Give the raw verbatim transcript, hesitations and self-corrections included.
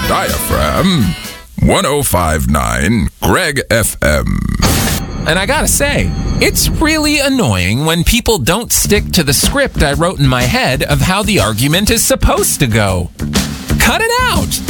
Diaphragm one oh five point nine Greg F M. And I gotta say, it's really annoying when people don't stick to the script I wrote in my head of how the argument is supposed to go. Cut it out!